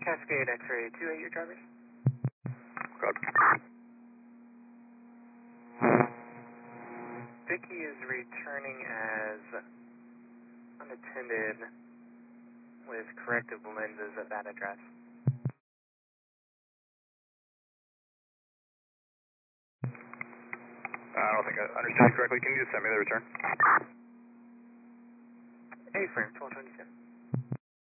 Cascade X-ray 28, your drivers. Copy. Vicky is returning as unattended with corrective lenses at that address. I don't think I understood you correctly. Can you just send me the return? A-frame, 1222.